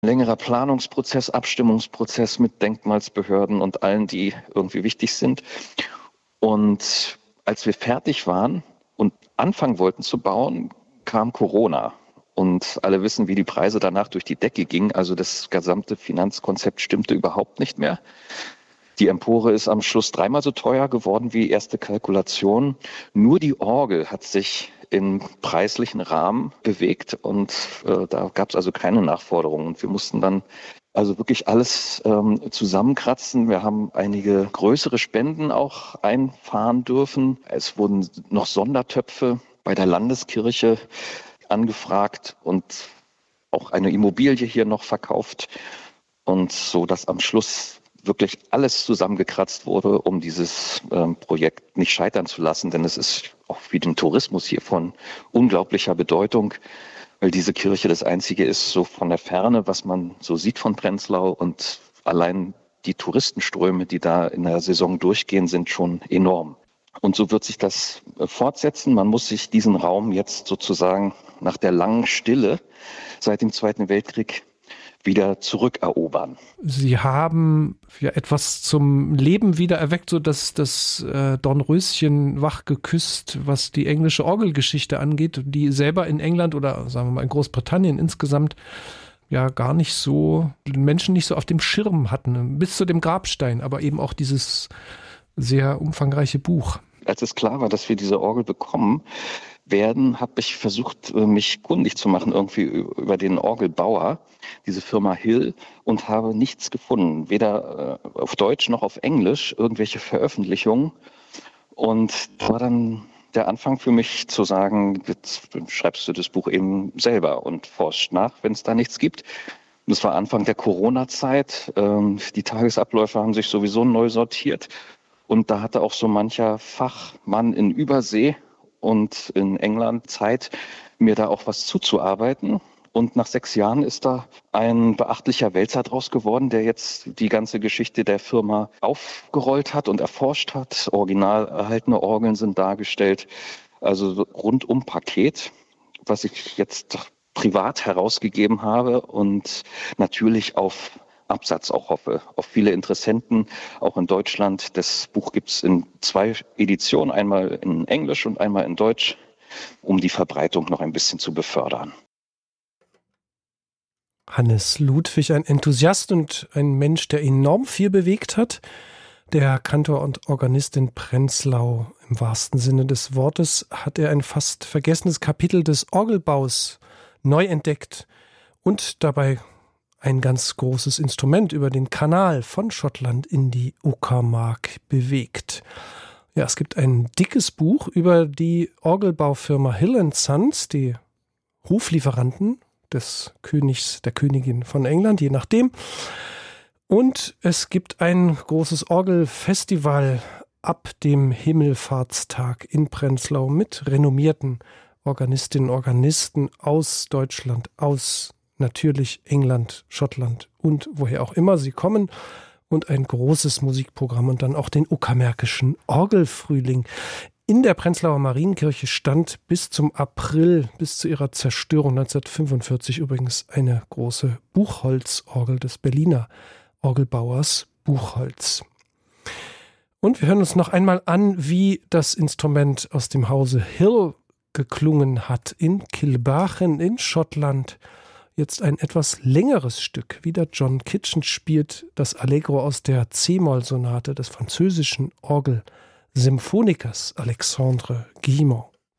längerer Planungsprozess, Abstimmungsprozess mit Denkmalsbehörden und allen, die irgendwie wichtig sind. Und als wir fertig waren und anfangen wollten zu bauen, kam Corona. Und alle wissen, wie die Preise danach durch die Decke gingen. Also das gesamte Finanzkonzept stimmte überhaupt nicht mehr. Die Empore ist am Schluss 3-mal so teuer geworden wie erste Kalkulation. Nur die Orgel hat sich im preislichen Rahmen bewegt und da gab es also keine Nachforderungen. Und wir mussten dann also wirklich alles zusammenkratzen. Wir haben einige größere Spenden auch einfahren dürfen. Es wurden noch Sondertöpfe bei der Landeskirche angefragt und auch eine Immobilie hier noch verkauft. Und so, dass am Schluss wirklich alles zusammengekratzt wurde, um dieses Projekt nicht scheitern zu lassen. Denn es ist auch für den Tourismus hier von unglaublicher Bedeutung, weil diese Kirche das Einzige ist, so von der Ferne, was man so sieht von Prenzlau. Und allein die Touristenströme, die da in der Saison durchgehen, sind schon enorm. Und so wird sich das fortsetzen. Man muss sich diesen Raum jetzt sozusagen nach der langen Stille seit dem Zweiten Weltkrieg wieder zurückerobern. Sie haben ja etwas zum Leben wieder erweckt, so dass das Dornröschen wach geküsst, was die englische Orgelgeschichte angeht, die selber in England oder sagen wir mal in Großbritannien insgesamt ja gar nicht so, die Menschen nicht so auf dem Schirm hatten, bis zu dem Grabstein, aber eben auch dieses sehr umfangreiche Buch. Als es klar war, dass wir diese Orgel bekommen werden, habe ich versucht, mich kundig zu machen irgendwie über den Orgelbauer, diese Firma Hill, und habe nichts gefunden, weder auf Deutsch noch auf Englisch, irgendwelche Veröffentlichungen. Und das war dann der Anfang für mich zu sagen, jetzt schreibst du das Buch eben selber und forschst nach, wenn es da nichts gibt. Das war Anfang der Corona-Zeit. Die Tagesabläufe haben sich sowieso neu sortiert. Und da hatte auch so mancher Fachmann in Übersee und in England Zeit, mir da auch was zuzuarbeiten. Und nach 6 Jahren ist da ein beachtlicher Wälzer draus geworden, der jetzt die ganze Geschichte der Firma aufgerollt hat und erforscht hat. Original erhaltene Orgeln sind dargestellt. Also rundum Paket, was ich jetzt privat herausgegeben habe und natürlich auf Absatz auch hoffe, auf viele Interessenten, auch in Deutschland. Das Buch gibt es in 2 Editionen, einmal in Englisch und einmal in Deutsch, um die Verbreitung noch ein bisschen zu befördern. Hannes Ludwig, ein Enthusiast und ein Mensch, der enorm viel bewegt hat. Der Kantor und Organist in Prenzlau. Im wahrsten Sinne des Wortes hat er ein fast vergessenes Kapitel des Orgelbaus neu entdeckt und dabei ein ganz großes Instrument über den Kanal von Schottland in die Uckermark bewegt. Ja, es gibt ein dickes Buch über die Orgelbaufirma Hill & Sons, die Hoflieferanten des Königs, der Königin von England, je nachdem. Und es gibt ein großes Orgelfestival ab dem Himmelfahrtstag in Prenzlau mit renommierten Organistinnen und Organisten aus Deutschland, aus natürlich England, Schottland und woher auch immer sie kommen. Und ein großes Musikprogramm und dann auch den Uckermärkischen Orgelfrühling. In der Prenzlauer Marienkirche stand bis zum April, bis zu ihrer Zerstörung 1945 übrigens eine große Buchholzorgel des Berliner Orgelbauers Buchholz. Und wir hören uns noch einmal an, wie das Instrument aus dem Hause Hill geklungen hat in Kilbarchen in Schottland. Jetzt ein etwas längeres Stück. Wieder John Kitchen spielt das Allegro aus der C-Moll-Sonate des französischen Orgelsymphonikers Alexandre Guillemot.